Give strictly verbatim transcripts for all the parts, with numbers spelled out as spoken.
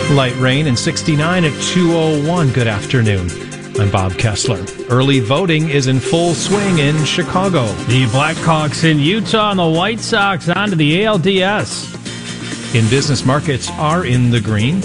Light rain and sixty-nine at two oh one. Good afternoon. I'm Bob Kessler. Early voting is in full swing in Chicago. The Blackhawks in Utah and the White Sox onto the A L D S. In business, markets are in the green.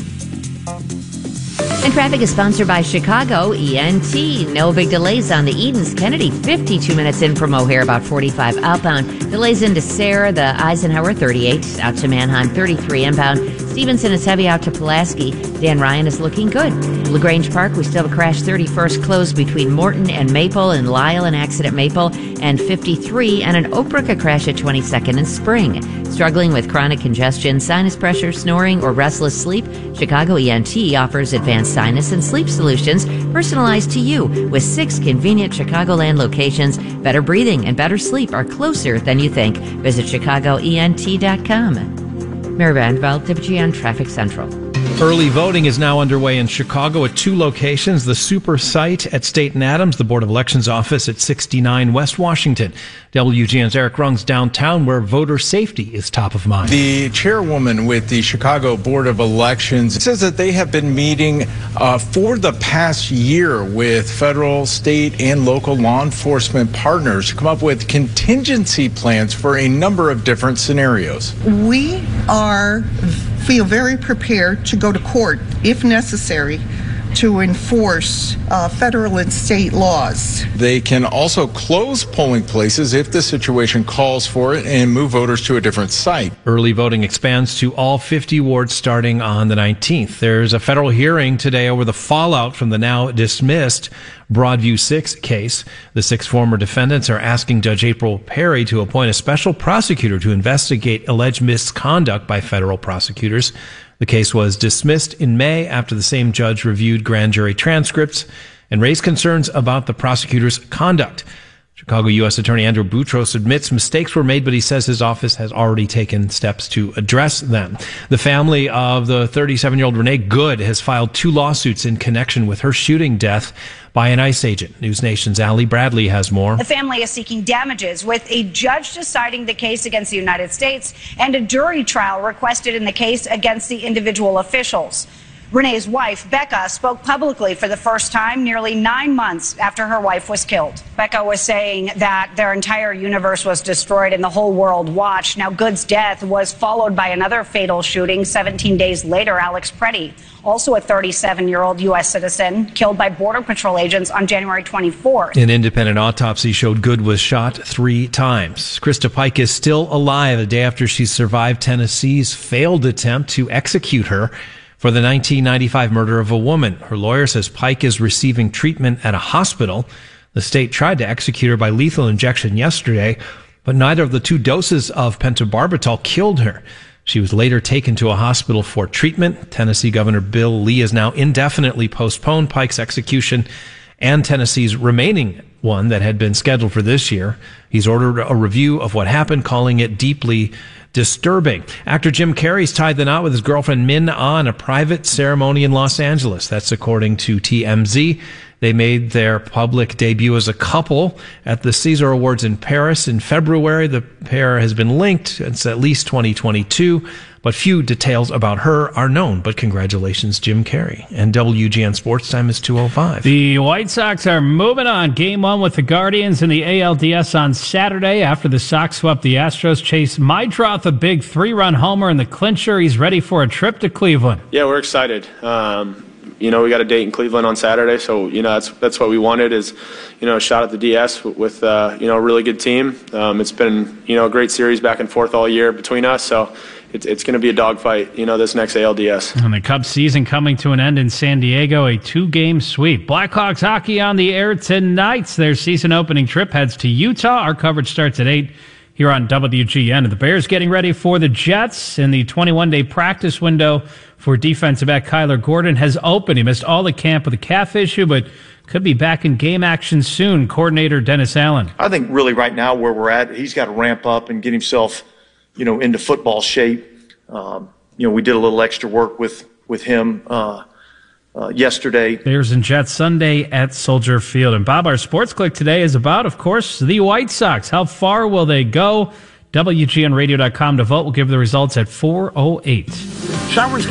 And traffic is sponsored by Chicago E N T. No big delays on the Edens Kennedy, fifty-two minutes in from O'Hare, about forty-five outbound. Delays into Sarah, the Eisenhower, thirty-eight. Out to Manheim, thirty-three inbound. Stevenson is heavy out to Pulaski. Dan Ryan is looking good. LaGrange Park, we still have a crash, thirty-first closed between Morton and Maple, and Lyle, an accident Maple, and fifty-three, and an Oak Brook, a crash at twenty-second and Spring. Struggling with chronic congestion, sinus pressure, snoring, or restless sleep? Chicago E N T offers advanced sinus and sleep solutions personalized to you with six convenient Chicagoland locations. Better breathing and better sleep are closer than you think. Visit Chicago E N T dot com. Mary Vandeveld, W G N Traffic Central. Early voting is now underway in Chicago at two locations, the Super Site at State and Adams, the Board of Elections office at sixty-nine West Washington. W G N's Eric Rungs downtown, where voter safety is top of mind. The chairwoman with the Chicago Board of Elections says that they have been meeting uh, for the past year with federal, state, and local law enforcement partners to come up with contingency plans for a number of different scenarios. We are feel very prepared to go to court, if necessary, to enforce uh, federal and state laws. They can also close polling places if the situation calls for it and move voters to a different site. Early voting expands to all fifty wards starting on the nineteenth. There's a federal hearing today over the fallout from the now dismissed Broadview six case. The six former defendants are asking Judge April Perry to appoint a special prosecutor to investigate alleged misconduct by federal prosecutors. The case was dismissed in May after the same judge reviewed grand jury transcripts and raised concerns about the prosecutor's conduct. Chicago U S Attorney Andrew Boutros admits mistakes were made, but he says his office has already taken steps to address them. The family of the thirty-seven-year-old Renee Good has filed two lawsuits in connection with her shooting death by an ICE agent. News Nation's Allie Bradley has more. The family is seeking damages, with a judge deciding the case against the United States and a jury trial requested in the case against the individual officials. Renee's wife, Becca, spoke publicly for the first time nearly nine months after her wife was killed. Becca was saying that their entire universe was destroyed and the whole world watched. Now, Good's death was followed by another fatal shooting seventeen days later. Alex Preddy, also a thirty-seven-year-old U S citizen, killed by Border Patrol agents on January twenty-fourth. An independent autopsy showed Good was shot three times. Krista Pike is still alive a day after she survived Tennessee's failed attempt to execute her for the nineteen ninety-five murder of a woman. Her lawyer says Pike is receiving treatment at a hospital. The state tried to execute her by lethal injection yesterday, but neither of the two doses of pentobarbital killed her. She was later taken to a hospital for treatment. Tennessee Governor Bill Lee has now indefinitely postponed Pike's execution and Tennessee's remaining one that had been scheduled for this year. He's ordered a review of what happened, calling it deeply disturbing. Actor Jim Carrey's tied the knot with his girlfriend Min Ah in a private ceremony in Los Angeles. That's according to T M Z. They made their public debut as a couple at the César Awards in Paris in February. The pair has been linked since at least twenty twenty-two, but few details about her are known. But congratulations, Jim Carrey. And W G N Sports Time is two oh five. The White Sox are moving on. Game one with the Guardians in the A L D S on Saturday after the Sox swept the Astros. Chase Meidroth, a big three-run homer in the clincher. He's ready for a trip to Cleveland. Yeah, we're excited. Um, you know, we got a date in Cleveland on Saturday, so, you know, that's that's what we wanted is, you know, a shot at the D S with, uh, you know, a really good team. Um, it's been, you know, a great series back and forth all year between us, so it's, it's going to be a dogfight, you know, this next A L D S. And the Cubs season coming to an end in San Diego, a two-game sweep. Blackhawks hockey on the air tonight. Their season opening trip heads to Utah. Our coverage starts at eight here on W G N. The Bears getting ready for the Jets, in the twenty-one day practice window for defensive back Kyler Gordon has opened. He missed all the camp with a calf issue, but could be back in game action soon. Coordinator Dennis Allen. I think really right now where we're at, he's got to ramp up and get himself, you know, into football shape. Um, you know, we did a little extra work with, with him uh, uh, yesterday. Bears and Jets Sunday at Soldier Field. And Bob, our Sports Click today is about, of course, the White Sox. How far will they go? W G N radio dot com to vote. We'll give the results at four oh eight. Showers